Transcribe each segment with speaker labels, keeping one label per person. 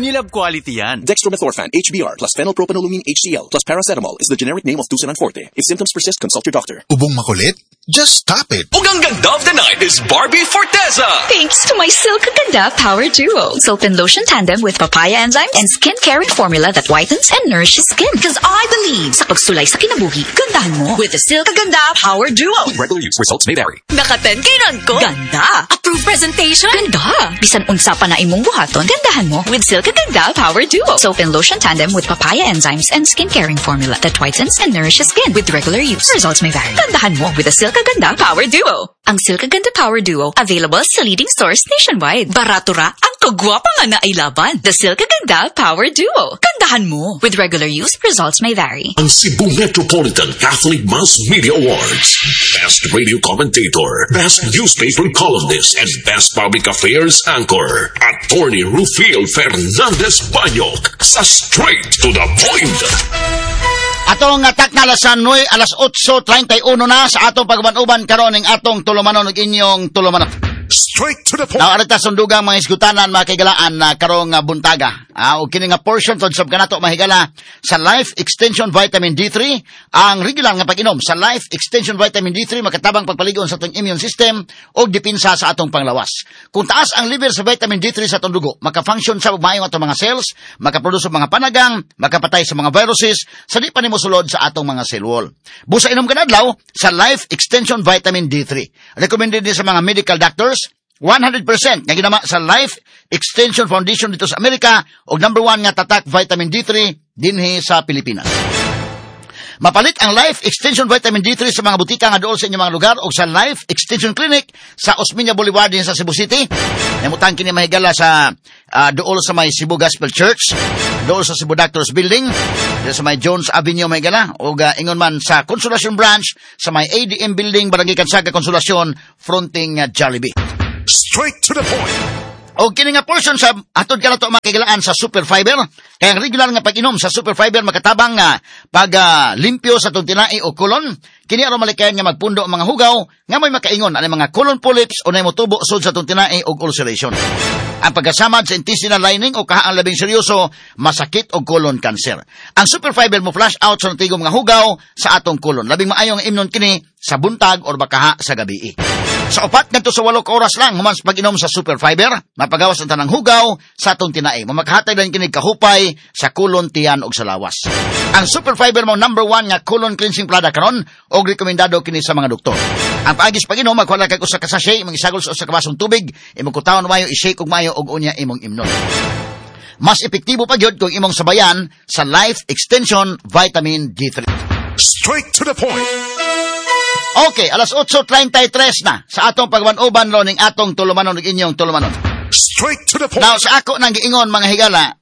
Speaker 1: Unilab quality yan.
Speaker 2: Dextromethorphan, HBr, plus phenylpropanolamine HCl, plus paracetamol is the generic name of Tusinan Forte. If symptoms persist, consult your doctor.
Speaker 3: Ubong makulit? Just stop it.
Speaker 4: Ugang ganda of the night is Barbie Forteza.
Speaker 5: Thanks to my Silk Ganda Power Duo. Soap and lotion tandem with papaya enzymes and skin-caring formula that whitens and nourishes skin. Because I believe sa pagsulay sa kinabuhi, gandahan mo with the Silk Ganda Power Duo.
Speaker 4: Regular use results may vary.
Speaker 5: Naka-10 kay ko. Ganda. Approved presentation. Ganda. Bisan unsa pa na imong buhaton, gandahan mo with Silk Ganda Power Duo. Soap and lotion tandem with papaya enzymes and skin-caring formula that whitens and nourishes skin. With regular use, results may vary. Gandahan mo with the Silk Ganda Power Duo. Ang Silk Ganda Power Duo, available sa leading stores nationwide. Barato ra ang kagwapa nga nailaban. The Silk Ganda Power Duo. Gandahan mo. With regular use, results may vary.
Speaker 6: Ang Cebu Metropolitan Catholic Mass Media Awards. Best Radio Commentator, Best Newspaper Columnist, and Best Public Affairs Anchor. Attorney Rufil Fernandez Banyok sa Straight to the Point.
Speaker 7: Atong taknalasan noy alas 8:31 na sa atong pagbanuban karon ning atong tulumanon ug inyong tulumanon.
Speaker 3: Straight to the point.
Speaker 7: Now, arita sundugang mga isgutanan, mga kaigalaan na karong buntaga. O kini nga portion tod sab kanato mahigala sa Life Extension Vitamin D3. Ang regular nga pag-inom sa Life Extension Vitamin D3 makatabang pagpaligon sa atong immune system o depensa sa atong panglawas. Kung taas ang level sa vitamin D3 sa atong dugo, maka-function sa maayo atong mga cells, makaproduce og mga panagang, makapatay sa mga viruses, sa di pa nimo sulod sa atong mga cell wall. Busa inom kada adlaw sa Life Extension Vitamin D3. Recommended din sa mga medical doctors. 100% nga ginama sa Life Extension Foundation dito sa Amerika o number 1 nga tatak vitamin D3 dinhi sa Pilipinas. Mapalit ang Life Extension Vitamin D3 sa mga butika nga dool sa inyong mga lugar o sa Life Extension Clinic sa Osmeña Boulevard din sa Cebu City. Namutang kini mahigala sa dool sa may Cebu Gospel Church, dool sa Cebu Doctors Building, sa may Jones Avenue mahigala o ingon man sa Consolacion Branch sa may ADM Building, Barangay Kansaga, Consolacion, fronting Jollibee.
Speaker 3: Straight to the point.
Speaker 7: O kini nga portion sa atod kanato makigalaan sa Super Fiber. Kaya ang regular nga pag-inom sa Super Fiber makatabang nga limpyo sa atong tinai o kolon. Kini aron malikayan nga magpundo ang mga hugaw nga may makaingon ani mga colon polyps o nay motubo sud sa atong tinai og ulceration. Ang pagkasamad sa intestinal lining o kahaang labing seryoso, masakit o colon cancer. Ang Super Fiber mo flush out sa natigong mga hugaw sa atong colon. Labing maayo ang imnon kini sa buntag or bakaha sa gabi. Sa 4 ngadto sa 8 oras lang human sa pag-inom sa Super Fiber, mapagawas ang tanang hugaw sa atong tinai. Mamakahatay lang kini kahupay sa colon, tiyan og sa lawas. Ang Super Fiber mo number 1 nga colon cleansing product karon og rekomendado kini sa mga doktor. Ang paagis pag-inom magkuha kag usa ka sachet, imong isagol sa usa ka basong tubig, imong kutawon mayo, i-shake og mayo og unya imong imnon. Mas epektibo pa gyud kung imong sabayan sa Life Extension Vitamin D3.
Speaker 3: Straight to the point.
Speaker 7: Okay, alas 8:33 na sa atong pagbanuban ron ning atong tulumanon ug inyong tulumanon.
Speaker 3: Straight to the point.
Speaker 7: Now, sa ako nang giingon mga higala,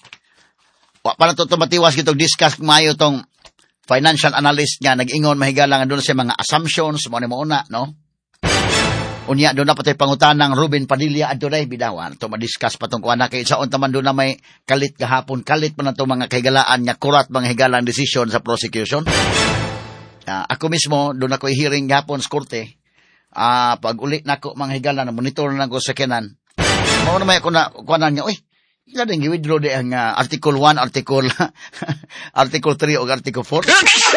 Speaker 7: wa pa na to matiwas kitong discuss maayo tong financial analyst nga nag-ingon mahigala nga doon sa mga assumptions mo ni una, no? Unya doon na patay pangutanang Ruben Padilla adto day bidawan to ma-discuss patong kuana kay saon taman doon na may kalit gahapon, kalit pa na to mga kahigalaan nga kurat mga higalang decision sa prosecution. Ako mismo, doon ako i-hearing gapon sa korte. Pag uli na ako, mga higala, na monitor na ako sa kenan. Mao na may ako na, kuwanan niya, ila din i-withdraw di ang Article 1, Article 3 o Article 4.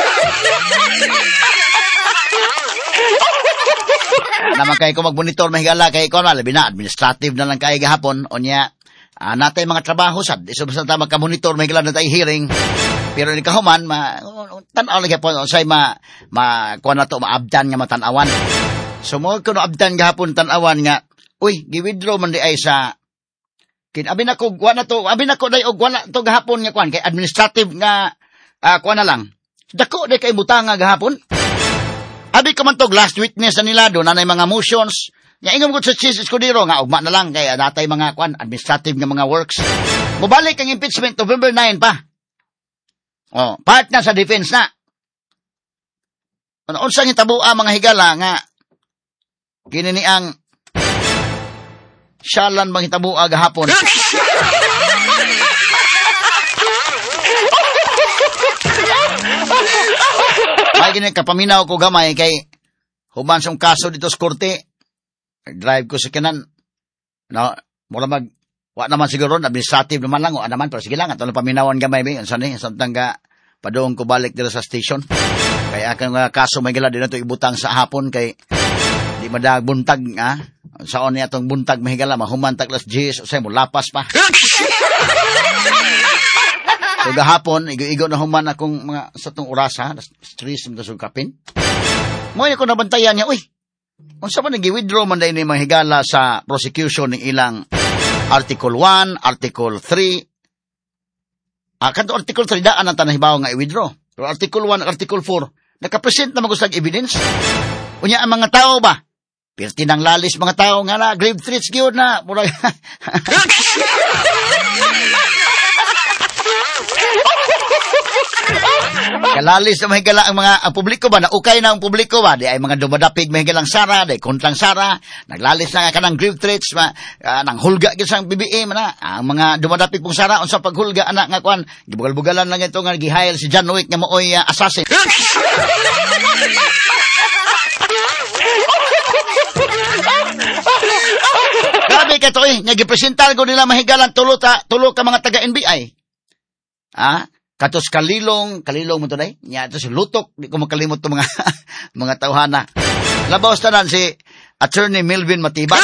Speaker 7: Naman kayo ko mag-monitor, mga higala, kayo ko na, labi na, administrative na lang kayo gahapon, o niya, natay mga trabaho sad, iso basta ta magka-monitor, mga higala na tayo hearing. Pero ni kahuman tanaw lagi po say kuan na to maabdan nga matanawan. So mo kuno abdan gahapon tanawan nga gi-withdraw man di ay sa abi na ko day og wala to gahapon nga kuan kay administrative nga kuan na lang. Dako day kay butanga gahapon. Abi ka man to last witness na nila do nanay mga motions. Nya ingom ko sa Chief Escudero nga ugma na lang kay natay mga kuan administrative nga mga works. Mobalik ang impeachment November 9 pa. Part na sa defense na. Unsang hitabua mga higala nga kini ni ang syalan manghitabuag gahapon. Ay gini kapaminaw ko gamay kay human sa kaso dito sa korte. Drive ko sa kanan. Mura Wa naman siguro, administrative naman lang, o naman, pero sige lang, atong paminawan gamay, unsa ni, samtang ka, padung ko balik dito sa station. Kaya akong kaso may gala din na ito ibutang sa hapon, kay, di madag buntag, saon niya itong buntag mahigala, mahuman taglas jis, o sa'yo mo, lapas pa. So, gahapon, igo na human akong mga, sa itong orasa, stress, mga sugkapin. Ngayon ako nabantayan niya, uy, kung saan man nag-withdraw man dahil yung mahigala sa prosecution ng ilang Article 1, Article 3. Kanto Article 3, daan ang tanahibaw nga i-withdraw. Pero Article 1, Article 4, nakapresent na magustag evidence. Unya ang mga tao ba? Pirti ng lalis mga tao nga na, grave threats gyud na. Murag kalalis na mahigala ang publiko ba, naukay na ang publiko ba, di ay mga dumadapig mahigalang sara, di kontang sara, naglalis na nga ka ng grave threats, nang hulga kisang BBM na, ang mga dumadapig pong sara, unsa paghulga anak nga kwan, gibugal-bugalan lang ito nga, gihayal si John Wick nga mooy assassin. Grabe ka to nga gipresentar ko nila mahigalang tulo ka mga taga-NBI. Katos kalilong mo to day. Nya to si Lutok, di ko makalimot to mga mga tawhana. Labaw tanan si Attorney Melvin Matibag.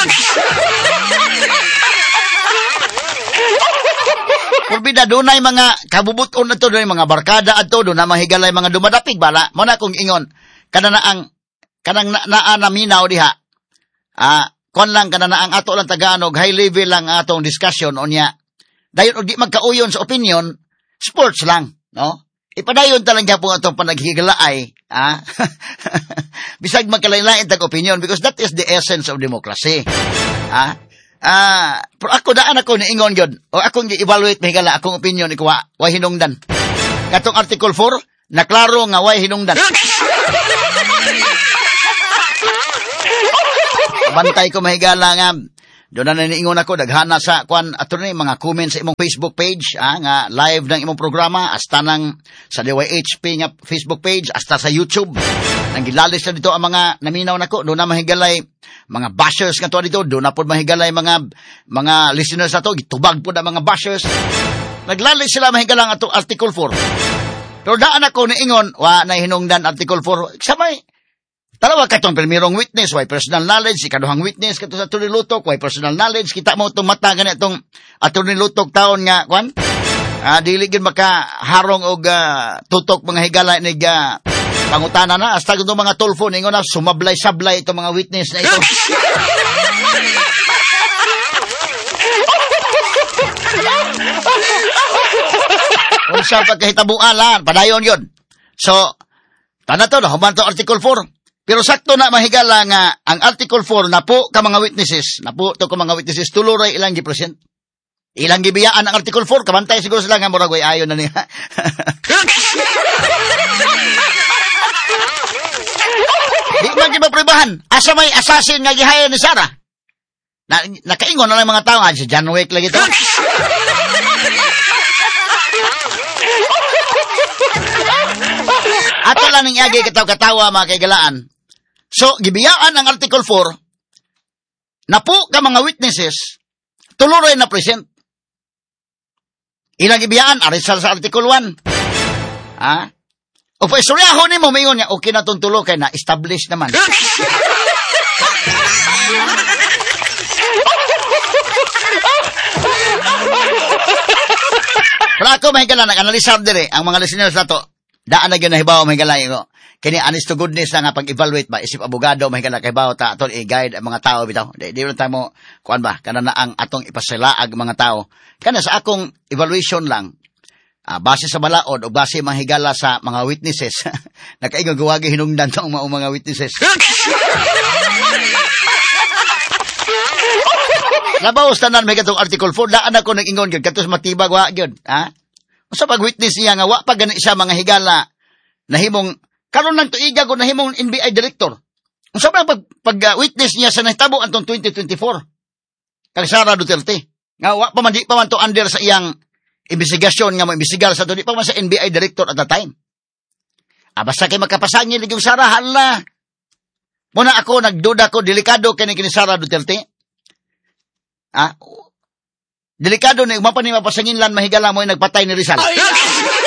Speaker 7: Purbida dunay mga kabubuton na to, dunay mga barkada adto, do na mahigalay mga dumadapig bala. Mo na kung ingon kanang naminaw diha. Kon lang kanang ang ato lang Tagalog, high level lang atong discussion onya. Dayon og di magkauyon sa opinion, sports lang, no? Ipadayon talaga po atong panaghigalaay, bisag magkalain-lain tag opinion, because that is the essence of democracy. Pero ako daan ako niingon yun, o akong i-evaluate mahigala, akong opinion, ikuha, way hinungdan. Katong Article 4, naklaro nga way hinungdan. Bantay ko mahigala nga, doon na naniingon ako, daghana sa attorney, mga comments sa imong Facebook page, nga live ng imong programa, hasta sa DYHP nga Facebook page, hasta sa YouTube. Nang gilalis na dito ang mga naminaw nako, doon na mahigalay, mga bashers nga to dito, doon na po mahigalay mga listeners na to, gitubag po na mga bashers. Naglalis sila mahigalang atong Article 4. Pero daan ako niingon, na hinungdan Article 4, samay, dalawa katong primerong witness, why personal knowledge, ikaduhang witness, kato sa Atty. Lutok, why personal knowledge, kita mo itong mata ganit itong Atty. Lutok taon nga, dili gid makaharong og tutok mga higala ni pangutana na, hasta itong mga tulfo, ningon na, sumablay-sablay itong mga witness na ito. Kung sa pagkahitabualan, padayon yun. So, tana to, nahuman to Article 4. Pero sakto na mahigala nga ang Article 4 na po ka mga witnesses, tuluray ilang gipresent. Ilang gibiyaan ang Article 4, kabantay siguro sila nga murag way ayon na niya. Di man gimapribahan, asa may assassin nga gihaya ni Sarah. Nakaingon na lang mga tao, si John Wick lagi to. Ato lang ning agi katawa mga kaigalaan. So, gibiyaan ang Article 4, na po ka mga witnesses, tuluray na present. Ilang gibiyaan, arisal sa Article 1. O pa istoryahon ni mo, mayon niya, okay na itong tulo, kaya na-establish naman. Pero ako, mahigala, nag-analisar dire, ang mga listeners na to, daan na yun nahibaw, mahigala, kini honest to goodness na nga pag-evaluate ba, isip abogado, mahigala kahibaw, atong i-guide ang mga tao, bitaw. Di rin tayo mo, kuan ba, kana na ang atong ipasilaag mga tao. Kana sa akong evaluation lang, base sa balaod, o base mahigala sa mga witnesses, nakaingon guwagi hinungdan tong mga witnesses. Labaw, tanan may katong Article 4, daan ako nag-ingon yun, katos matibag, wa yun, Sa pag-witness niya nga, wa pa gani siya mga higala, nahimong, karon lang tuiga ko nahimong NBI director. Ang sabi pag-witness niya sa nahitabo antong 2024, kag Sara Duterte. Nga, wa pa man, di pa man to under sa iyang investigasyon nga mo-investigar sa to, di pa man sa NBI director at the time. Basta kay magkapasangin yung Sara, hala. Muna ako, nagduda ko, delikado kini Sara Duterte. Delikado ni ugma pa ni mapasanginlan mahigala mo nagpatay ni Rizal.